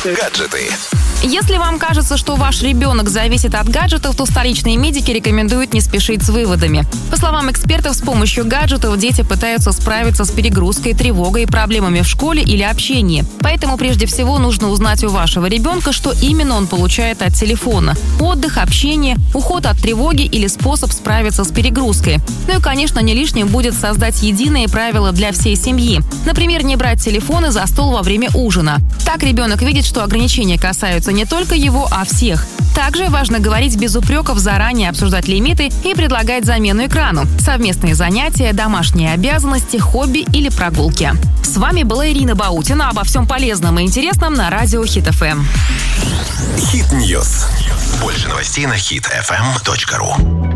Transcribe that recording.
Гаджеты. Если вам кажется, что ваш ребенок зависит от гаджетов, то столичные медики рекомендуют не спешить с выводами. По словам экспертов, с помощью гаджетов дети пытаются справиться с перегрузкой, тревогой, проблемами в школе или общении. Поэтому прежде всего нужно узнать у вашего ребенка, что именно он получает от телефона. Отдых, общение, уход от тревоги или способ справиться с перегрузкой. Ну и, конечно, не лишним будет создать единые правила для всей семьи. Например, не брать телефоны за стол во время ужина. Так ребенок видит, что ограничения касаются не только его, а всех. Также важно говорить без упреков, заранее обсуждать лимиты и предлагать замену экрану, совместные занятия, домашние обязанности, хобби или прогулки. С вами была Ирина Баутина. Обо всем полезном и интересном на радио Хит FM. Хит Ньюс. Больше новостей на hitfm.ru.